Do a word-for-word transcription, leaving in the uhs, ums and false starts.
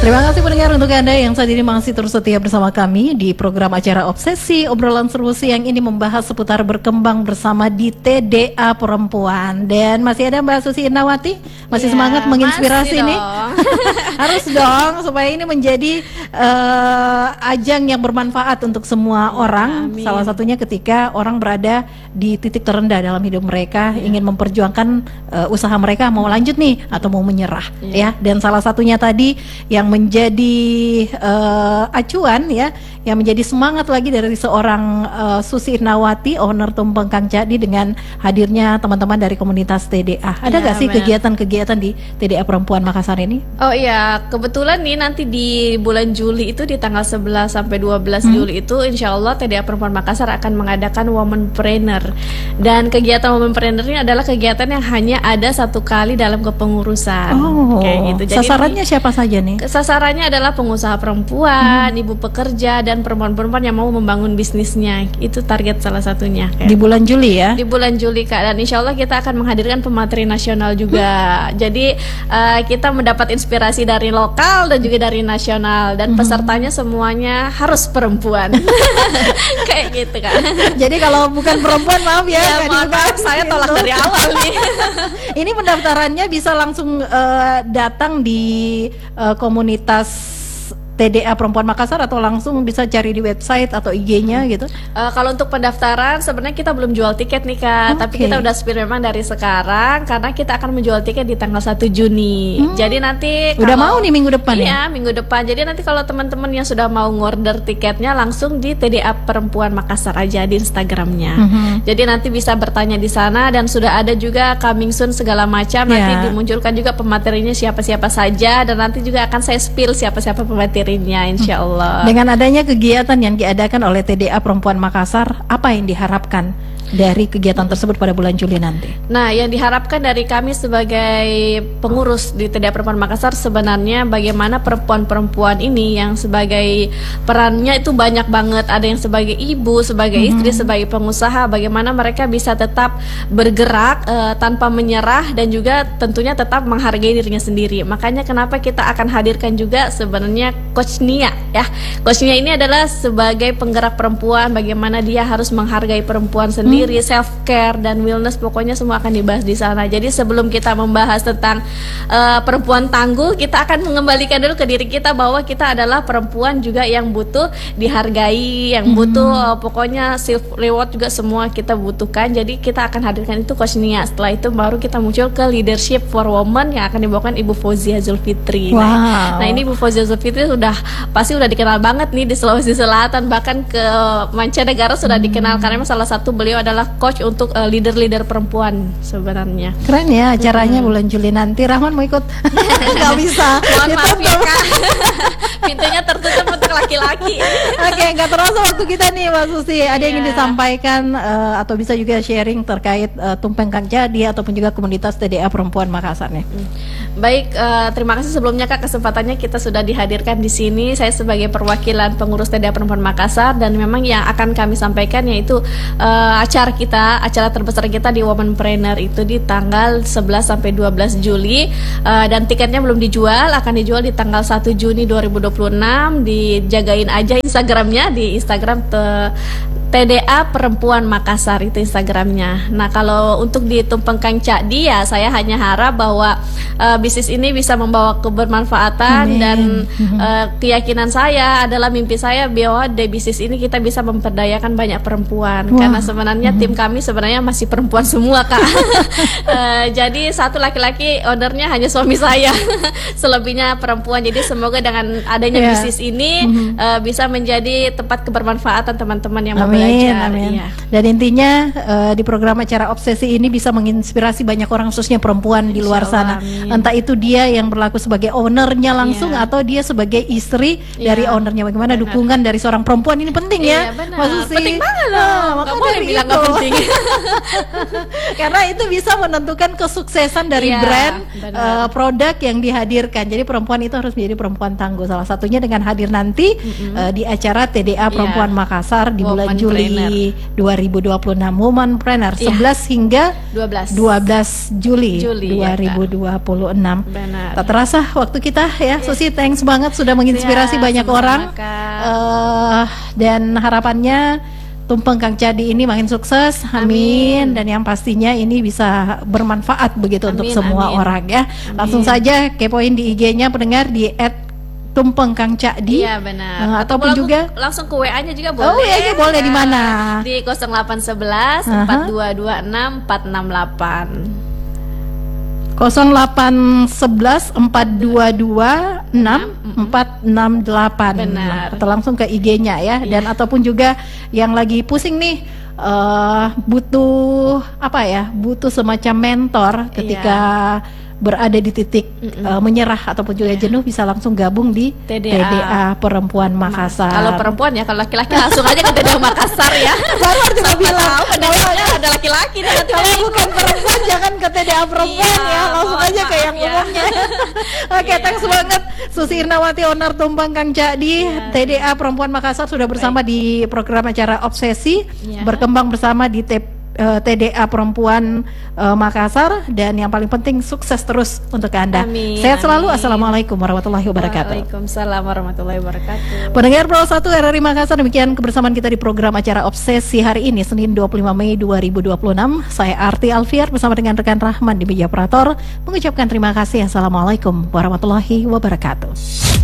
Terima kasih pendengar untuk Anda yang saat ini masih terus setia bersama kami di program acara Obsesi, obrolan seru siang ini membahas seputar berkembang bersama di T D A Perempuan. Dan masih ada Mbak Susi Irnawati, masih ya, semangat menginspirasi nih. Harus dong, supaya ini menjadi uh, ajang yang bermanfaat untuk semua orang. Amin. Salah satunya ketika orang berada di titik terendah dalam hidup mereka, ya. ingin memperjuangkan uh, usaha mereka, mau lanjut nih atau mau menyerah, ya. ya. Dan salah satunya tadi yang menjadi uh, acuan ya, yang menjadi semangat lagi dari seorang uh, Susi Irnawati, owner Tumpeng Kang Jadi, dengan hadirnya teman-teman dari komunitas T D A. Ada nggak ya, sih benar. kegiatan-kegiatan di T D A Perempuan Makassar ini? Oh iya, kebetulan nih nanti di bulan Juli itu, di tanggal sebelas sampai dua belas hmm. Juli itu, insya Allah T D A Perempuan Makassar akan mengadakan Womanpreneur. Dan kegiatan Womanpreneur ini adalah kegiatan yang hanya ada satu kali dalam kepengurusan. Oh, kayak gitu. Jadi sasarannya ini, siapa saja nih? Sasarannya adalah pengusaha perempuan, hmm. ibu pekerja, dan perempuan-perempuan yang mau membangun bisnisnya. Itu target salah satunya. Kayak. Di bulan Juli ya? Di bulan Juli Kak, dan insya Allah kita akan menghadirkan pemateri nasional juga. Hmm. Jadi uh, kita mendapat inspirasi dari lokal dan juga dari nasional, dan hmm. pesertanya semuanya harus perempuan. Kayak gitu Kak. Jadi kalau bukan perempuan maaf ya. Ya mohon maaf, saya tolak dari awal nih. Ini pendaftarannya bisa langsung uh, datang di uh, komunitas T D A Perempuan Makassar atau langsung bisa cari di website atau I G-nya gitu? Uh, kalau untuk pendaftaran sebenarnya kita belum jual tiket nih Kak, okay. tapi kita udah spill memang dari sekarang karena kita akan menjual tiket di tanggal satu Juni. Hmm. Jadi nanti udah kalau, mau nih minggu depan iya, ya? minggu depan. Jadi nanti kalau teman-teman yang sudah mau ngorder tiketnya langsung di T D A Perempuan Makassar aja di Instagramnya. Hmm. Jadi nanti bisa bertanya di sana, dan sudah ada juga coming soon segala macam. Yeah. Nanti dimunculkan juga pematerinya siapa-siapa saja, dan nanti juga akan saya spill siapa-siapa pemateri. Insya Allah. Dengan adanya kegiatan yang diadakan oleh T D A Perempuan Makassar, apa yang diharapkan dari kegiatan tersebut pada bulan Juli nanti? Nah, yang diharapkan dari kami sebagai pengurus di T D A Perempuan Makassar sebenarnya bagaimana perempuan-perempuan ini yang sebagai perannya itu banyak banget. Ada yang sebagai ibu, sebagai mm-hmm. istri, sebagai pengusaha, bagaimana mereka bisa tetap bergerak uh, tanpa menyerah, dan juga tentunya tetap menghargai dirinya sendiri. Makanya kenapa kita akan hadirkan juga sebenarnya Coach Nia ya. Coach Nia ini adalah sebagai penggerak perempuan, bagaimana dia harus menghargai perempuan sendiri, hmm. self care dan wellness, pokoknya semua akan dibahas di sana. Jadi sebelum kita membahas tentang uh, perempuan tangguh, kita akan mengembalikan dulu ke diri kita bahwa kita adalah perempuan juga yang butuh dihargai, yang butuh hmm. uh, pokoknya self reward juga semua kita butuhkan. Jadi kita akan hadirkan itu Coach Nia. Setelah itu baru kita muncul ke leadership for women yang akan dibawakan Ibu Fauzia Zulfitri. Wow. Nah, nah ini Ibu Fauzia Zulfitri sudah pasti udah dikenal banget nih di Sulawesi Selatan, bahkan ke mancanegara sudah hmm. dikenal karena salah satu beliau adalah coach untuk uh, leader-leader perempuan sebenarnya. Keren ya acaranya hmm. bulan Juli nanti. Rahman mau ikut? Nggak bisa. Mohon maaf ya Kak. Pintunya tertutup untuk laki-laki. Oke, nggak terasa waktu kita nih Mbak Susi. Ada yang ingin yeah. disampaikan uh, atau bisa juga sharing terkait uh, Tumpeng Kang Jadi ataupun juga komunitas T D A Perempuan Makassar nih. Hmm. Baik, uh, terima kasih sebelumnya Kak, kesempatannya kita sudah dihadirkan di sini. Saya sebagai perwakilan pengurus T D A Perempuan Makassar, dan memang yang akan kami sampaikan yaitu uh, acara kita, acara terbesar kita di Womanpreneur itu di tanggal sebelas sampai dua belas Juli, uh, dan tiketnya belum dijual, akan dijual di tanggal satu Juni dua ribu dua puluh enam. Dijagain aja Instagramnya, di Instagram te T D A Perempuan Makassar itu Instagramnya. Nah, kalau untuk di Tumpeng Kang Jadi ya, saya hanya harap bahwa uh, bisnis ini bisa membawa kebermanfaatan. Amin. Dan uh, keyakinan saya adalah mimpi saya bahwa di bisnis ini kita bisa memperdayakan banyak perempuan. Wah. Karena sebenarnya hmm. tim kami sebenarnya masih perempuan semua Kak. uh, jadi satu laki-laki ownernya hanya suami saya, selebihnya perempuan. Jadi semoga dengan adanya yeah. bisnis ini hmm. uh, bisa menjadi tempat kebermanfaatan teman-teman yang mau belajar. Amin. Iya. Dan intinya uh, di program acara Obsesi ini bisa menginspirasi banyak orang, khususnya perempuan di luar sana. Amin. Entah itu dia yang berlaku sebagai ownernya langsung yeah. atau dia sebagai istri yeah. dari ownernya. Bagaimana benar. Dukungan dari seorang perempuan ini penting ya. Iya, penting banget loh. Nah, maka boleh bilang gak penting. Karena itu bisa menentukan kesuksesan dari yeah, brand uh, produk yang dihadirkan. Jadi perempuan itu harus menjadi perempuan tangguh. Salah satunya dengan hadir nanti mm-hmm. uh, di acara T D A Perempuan yeah. Makassar di bulan Juli Juli dua ribu dua puluh enam, Womanpreneur Iya. sebelas hingga dua belas dua belas Juli, Juli, dua ya, ribu dua puluh enam. Benar. Tak terasa waktu kita ya, Susi, thanks banget sudah menginspirasi Ya, banyak sama-sama, orang. Kak. Eh, dan harapannya Tumpeng Kang Cadi ini makin sukses, amin. Amin. Dan yang pastinya ini bisa bermanfaat begitu untuk Amin, semua amin. orang ya. Langsung saja kepoin di I G-nya pendengar di et tumpeng kang cadi. Iya benar. Eh, ataupun langsung, juga langsung ke W A-nya juga boleh. Oh, W A-nya boleh di mana? Di nol delapan satu satu empat dua dua enam empat enam delapan. nol delapan satu satu empat dua dua enam empat enam delapan. Benar. Atau langsung ke I G-nya ya. Dan ataupun juga yang lagi pusing nih, eh, butuh apa ya? Butuh semacam mentor ketika berada di titik eh, menyerah ataupun juga jenuh, bisa langsung gabung di T T D D A A Perempuan Makassar. Kalau perempuan ya, kalau laki-laki langsung aja ke T D A Makassar ya. baru harus bilang Tahu pendengarnya ada laki-laki nih nanti kalau bingung. bukan perempuan jangan ke T D A Perempuan Iya, ya, langsung mohon aja ke maaf yang ya. umumnya. Oke, thanks banget Susi Irnawati, owner Tumpeng Kang Cadi. Iya. T D A Perempuan Makassar sudah bersama di program acara Obsesi, Iya. berkembang bersama di T- eh, T D A Perempuan eh, Makassar, dan yang paling penting sukses terus untuk Anda. Amin, Sehat selalu. amin. Assalamualaikum warahmatullahi wabarakatuh. Waalaikumsalam warahmatullahi wabarakatuh. Pendengar Pro satu R R I Makassar, demikian kebersamaan kita di program acara Obsesi hari ini, Senin dua puluh lima Mei dua ribu dua puluh enam. Saya Arti Alfiar bersama dengan rekan Rahman di meja operator mengucapkan terima kasih. Assalamualaikum warahmatullahi wabarakatuh.